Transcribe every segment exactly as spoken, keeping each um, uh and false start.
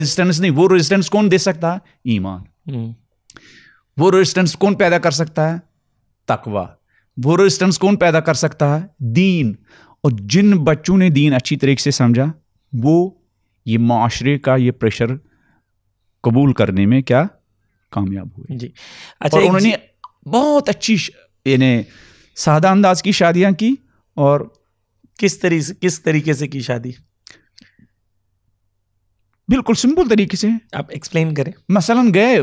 Resistance नहीं, वो resistance कौन दे सकता है? ईमान। वो रेजिस्टेंस कौन पैदा कर सकता है? तकवा। वो रेजिस्टेंस कौन पैदा कर सकता है? दीन। और जिन बच्चों ने दीन अच्छी तरीके से समझा, वो ये माशरे का ये प्रेशर कबूल करने में क्या कामयाब हुए जी। अच्छा, और उन्होंने बहुत अच्छी यानी सादा अंदाज की शादियां की। और किस तरीके से किस तरीके से की शादी? बिल्कुल सिंपल तरीके से। आप एक्सप्लेन करें। मसलन गए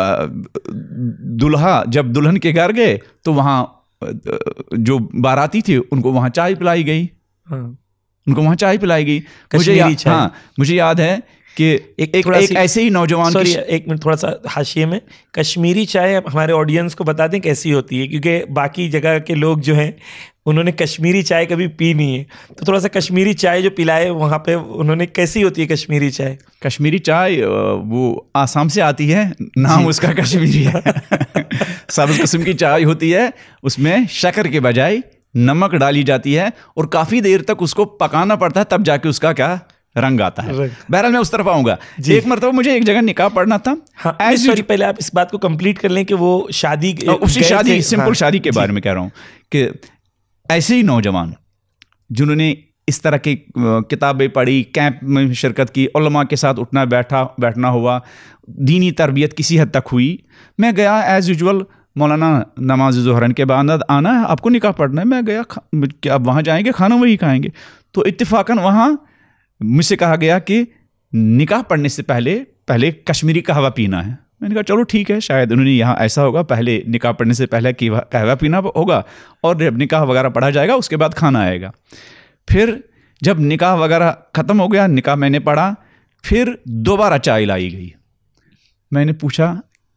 दुल्हा, जब दुल्हन के घर गए तो वहाँ जो बाराती थे उनको वहाँ चाय पिलाई गई। हाँ। उनको वहाँ चाय पिलाई गई। मुझे या, हाँ मुझे याद है कि एक, एक, एक ऐसे ही नौजवान, सॉरी एक मिनट थोड़ा सा हाशिए में, कश्मीरी चाय हमारे ऑडियंस को बता दें कैसी होती है, क्योंकि बाकी जगह के लोग जो हैं उन्होंने कश्मीरी चाय कभी पी नहीं है, तो थोड़ा सा कश्मीरी चाय जो पिलाए वहाँ पे उन्होंने, कैसी होती है कश्मीरी चाय? कश्मीरी चाय वो आसाम से आती है, नाम उसका कश्मीरी है। सब्ज़ किस्म की चाय होती है, उसमें शक्कर के बजाय नमक डाली जाती है और काफ़ी देर तक उसको पकाना पड़ता है, तब जाके उसका क्या रंग आता है। बहरहाल मैं उस तरफ आऊंगा। एक मरतबा मुझे एक जगह निकाह पढ़ना था। हाँ, सॉरी पहले आप इस बात को कंप्लीट कर लें कि वो शादी, उसी शादी, सिंपल हाँ, शादी के बारे में कह रहा हूँ कि ऐसे ही नौजवान जिन्होंने इस तरह की किताबें पढ़ी, कैंप में शिरकत की, उलमा के साथ उठना बैठा बैठना हुआ, दीनी तरबियत किसी हद तक हुई। मैं गया एज यूजुअल, मौलाना नमाज ज़ोहरन के बाद आना है, आपको निकाह पढ़ना है। मैं गया, क्या आप वहाँ जाएंगे, खाना वही खाएंगे? तो इत्तेफाकन वहाँ मुझसे कहा गया कि निकाह पढ़ने से पहले पहले कश्मीरी कहवा पीना है। मैंने कहा चलो ठीक है, शायद उन्होंने यहाँ ऐसा होगा, पहले निकाह पढ़ने से पहले कहवा पीना होगा और जब निकाह वगैरह पढ़ा जाएगा उसके बाद खाना आएगा। फिर जब निकाह वगैरह ख़त्म हो गया, निकाह मैंने पढ़ा, फिर दोबारा चाय लाई गई। मैंने पूछा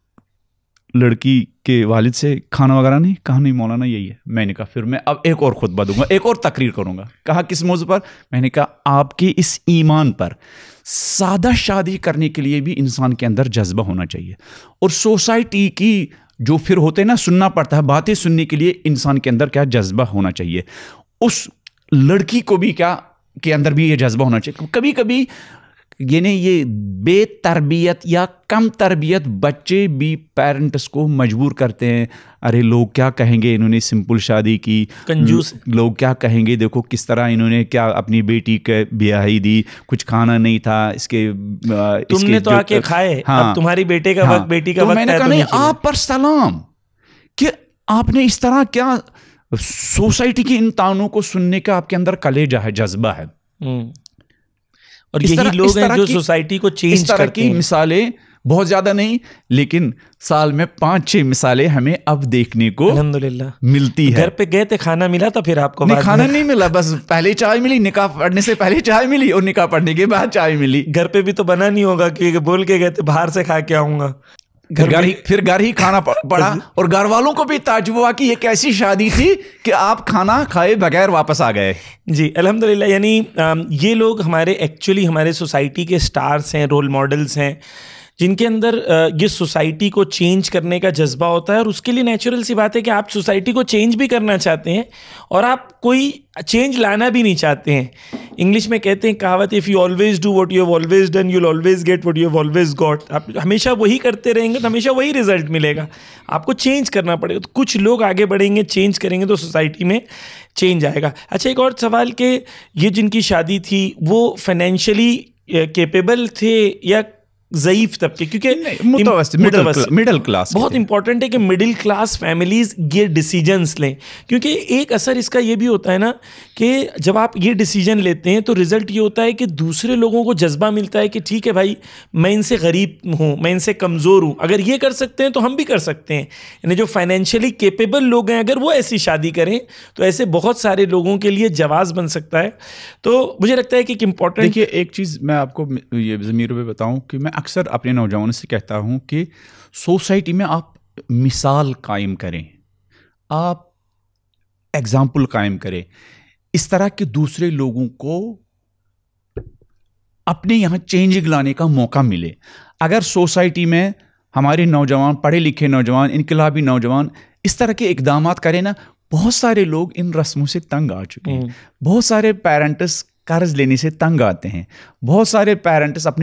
लड़की के वालिद से, खाना वगैरह नहीं? कहा नहीं मौलाना यही है। मैंने कहा फिर मैं अब एक और खुतबा दूंगा, एक और तकरीर करूंगा। कहा किस मौजू पर? मैंने कहा आपके इस ईमान पर सादा शादी करने के लिए भी इंसान के अंदर जज्बा होना चाहिए, और सोसाइटी की जो फिर होते हैं ना, सुनना पड़ता है, बातें सुनने के लिए इंसान के अंदर क्या जज्बा होना चाहिए। उस लड़की को भी क्या के अंदर भी ये जज्बा होना चाहिए। कभी कभी ये नहीं, ये बेतरबियत या कम तरबियत बच्चे भी पेरेंट्स को मजबूर करते हैं, अरे लोग क्या कहेंगे, इन्होंने सिंपल शादी की, कंजूस, लोग क्या कहेंगे, देखो किस तरह इन्होंने क्या अपनी बेटी के ब्याही दी, कुछ खाना नहीं था इसके, तुमने तो आके खाए, हाँ, अब तुम्हारी बेटे का हाँ, वक्त, बेटी का तो वक्त मैंने है, कहा तो नहीं, आप पर सलाम कि आपने इस तरह क्या सोसाइटी के इन तानों को सुनने का आपके अंदर कलेजा है, जज्बा है। और यही तरह, लोग हैं जो सोसाइटी को चेंज इस तरह करते की हैं। मिसालें बहुत ज्यादा नहीं, लेकिन साल में पांच छह मिसालें हमें अब देखने को अल्हम्दुलिल्लाह मिलती है। घर पे गए थे, खाना मिला था, फिर आपको नहीं, खाना नहीं मिला, बस पहले चाय मिली, निकाह पढ़ने से पहले चाय मिली और निकाह पढ़ने के बाद चाय मिली। घर पे भी तो बना नहीं होगा कि बोल के गए थे बाहर से खा के आऊंगा, घर घर ही फिर घर ही खाना पड़ा, और घर वालों को भी ताज्जुब हुआ कि ये कैसी शादी थी कि आप खाना खाए बगैर वापस आ गए। जी अल्हम्दुलिल्लाह। यानी ये लोग हमारे एक्चुअली हमारे सोसाइटी के स्टार्स हैं, रोल मॉडल्स हैं, जिनके अंदर ये सोसाइटी को चेंज करने का जज्बा होता है। और उसके लिए नेचुरल सी बात है कि आप सोसाइटी को चेंज भी करना चाहते हैं और आप कोई चेंज लाना भी नहीं चाहते हैं। इंग्लिश में कहते हैं कहावत, if you always do what you have always done you will always get what you have always got. आप हमेशा वही करते रहेंगे तो हमेशा वही रिजल्ट मिलेगा, आपको चेंज करना पड़ेगा। तो कुछ लोग आगे बढ़ेंगे, चेंज करेंगे तो सोसाइटी में चेंज आएगा। अच्छा, एक और सवाल कि ये जिनकी शादी थी वो फाइनेंशियली कैपेबल थे या ज़ईफ़ तबके? क्योंकि मिडिल मिडिल क्लास बहुत इंपॉर्टेंट है कि मिडिल क्लास फैमिलीज ये डिसीजंस लें, क्योंकि एक असर इसका ये भी होता है ना कि जब आप ये डिसीजन लेते हैं तो रिज़ल्ट ये होता है कि दूसरे लोगों को जज्बा मिलता है कि ठीक है भाई, मैं इनसे गरीब हूँ, मैं इनसे कमज़ोर हूँ, अगर ये कर सकते हैं तो हम भी कर सकते हैं। यानी जो फाइनेंशियली कैपेबल लोग हैं अगर वो ऐसी शादी करें तो ऐसे बहुत सारे लोगों के लिए जवाज़ बन सकता है। तो मुझे लगता है कि इम्पॉर्टेंट, देखिए एक चीज़ मैं आपको ये ज़मीर पे बताऊँ कि मैं अक्सर अपने नौजवानों से कहता हूं कि सोसाइटी में आप मिसाल कायम करें, आप एग्जाम्पल कायम करें, इस तरह के दूसरे लोगों को अपने यहां चेंजिंग लाने का मौका मिले। अगर सोसाइटी में हमारे नौजवान, पढ़े लिखे नौजवान, इनकलाबी नौजवान इस तरह के इकदामात करें ना, बहुत सारे लोग इन रस्मों से तंग आ चुके हैं। बहुत सारे पेरेंट्स कर्ज लेने से तंग आते हैं, बहुत सारे पेरेंट्स अपने